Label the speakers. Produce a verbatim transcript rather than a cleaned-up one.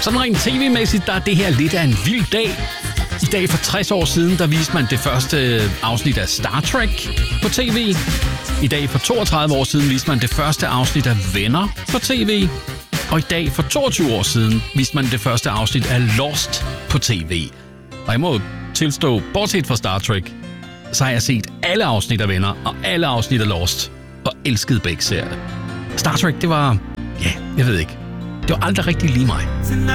Speaker 1: Sådan rent tv-mæssigt, der er det her lidt af en vild dag. I dag for tres år siden, der viste man det første afsnit af Star Trek på tv. I dag for toogtredive år siden viste man det første afsnit af Venner på tv. Og i dag for toogtyve år siden viste man det første afsnit af Lost på tv. Og jeg må tilstå, bortset fra Star Trek, så har jeg set alle afsnit af Venner og alle afsnit af Lost. Og elskede begge serier. Star Trek, det var... Ja, jeg ved ikke. Det var aldrig rigtig lige mig.